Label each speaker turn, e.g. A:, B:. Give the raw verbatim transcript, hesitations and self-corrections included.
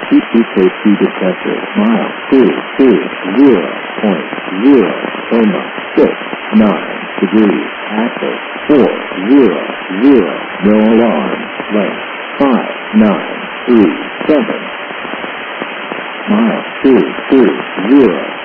A: T T safety detector. Mile two two zero point zero Coma six nine degrees. Active four zero zero. No alarm. Length five nine three seven. Mile two two zero.